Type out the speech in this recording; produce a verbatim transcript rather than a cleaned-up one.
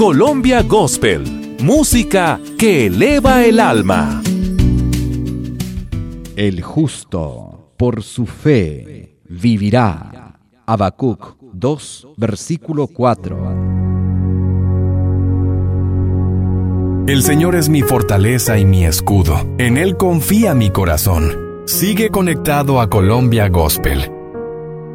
Colombia Gospel, música que eleva el alma. El justo por su fe vivirá. Habacuc dos, versículo cuatro. El Señor es mi fortaleza y mi escudo. En Él confía mi corazón. Sigue conectado a Colombia Gospel.